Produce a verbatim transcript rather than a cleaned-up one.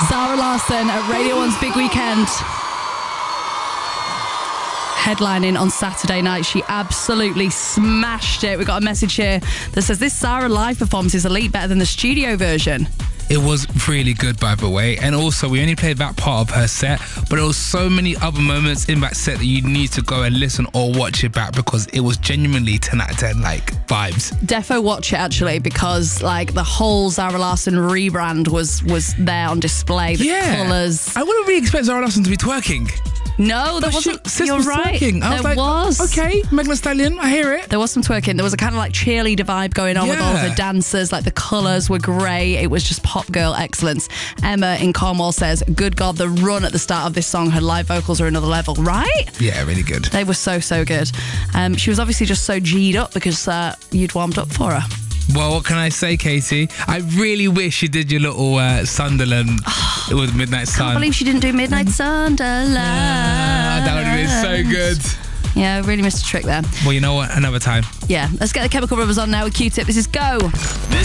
Zara Larsson at Radio one's Big Weekend. Headlining on Saturday night. She absolutely smashed it. We got a message here that says this Zara live performance is elite, better than the studio version. It was really good, by the way. And also, we only played that part of her set, but there was so many other moments in that set that you need to go and listen or watch it back, because it was genuinely ten out of ten, like, vibes. Defo watch it, actually, because, like, the whole Zara Larsson rebrand was, was there on display. The yeah. colours. I wouldn't really expect Zara Larsson to be twerking. No, there But wasn't. she, sis You're was right. twerking. I there was like, was. okay, Megan Thee Stallion, I hear it. There was some twerking. There was a kind of like cheerleader vibe going on with all Yeah. the dancers. Like the colours were great. It was just pop girl excellence. Emma in Cornwall says, good God, the run at the start of this song, her live vocals are another level, right? Yeah, really good. They were so, so good. Um, she was obviously just so G'd up because uh, you'd warmed up for her. Well, what can I say, Katie? I really wish you did your little uh, Sunderland with Midnight Sun. I can't believe she didn't do Midnight Sunderland. Ah, that would have been so good. Yeah, really missed a trick there. Well, you know what? Another time. Yeah, let's get the Chemical Brothers on now with Q-Tip. This is Go. This